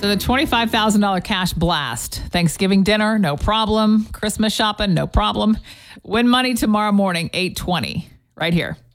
So the $25,000 cash blast. Thanksgiving dinner, no problem. Christmas shopping, no problem. Win money tomorrow morning, 8:20, right here.